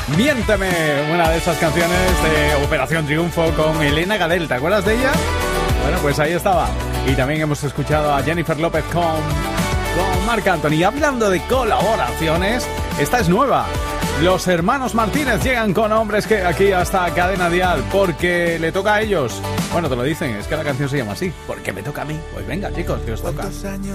Miénteme, una de esas canciones de Operación Triunfo con Elena Gadel, ¿te acuerdas de ella? Bueno, pues ahí estaba. Y también hemos escuchado a Jennifer López con Marc Anthony. Hablando de colaboraciones, esta es nueva. Los hermanos Martínez llegan con Hombres que aquí hasta Cadena Dial, porque le toca a ellos. Bueno, te lo dicen, es que la canción se llama así, porque me toca a mí. Pues venga, chicos, que os toca.